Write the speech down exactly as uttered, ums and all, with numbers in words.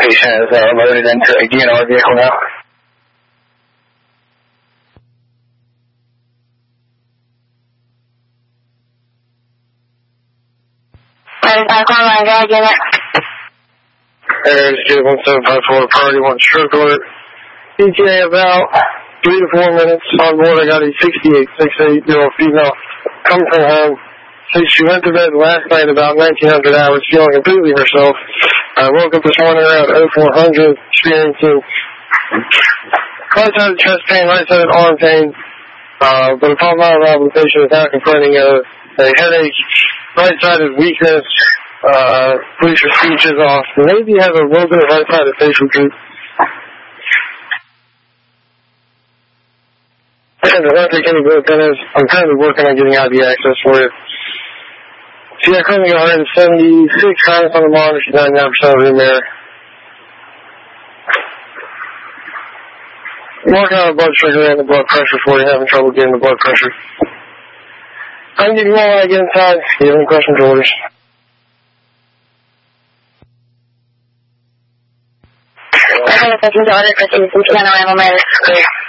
Patient is uh, loaded into a D N R vehicle now. Carline, guy, get it. There's J one seven five four, priority one stroke alert. E T A about three to four minutes. On board, I got a sixty-eight, sixty-eight year old female coming from home. Since she went to bed last night about nineteen hundred hours, feeling completely herself. I woke up this morning around oh four hundred, experiencing right-sided chest pain, right-sided arm pain. Uh, but upon my arrival, the patient is now complaining of a headache, right-sided weakness, uh, police her speech is off. Maybe has a little bit of right-sided facial droop. And I don't think any good that is. I'm currently working on getting I D access for it. See, I currently got one seventy-six highest on the monitor, she's ninety-nine percent room air. Working on the blood sugar and the blood pressure for you, having trouble getting the blood pressure. I can give you one when I get inside. If you have any questions or orders. I'm going to take you to order for two panorama.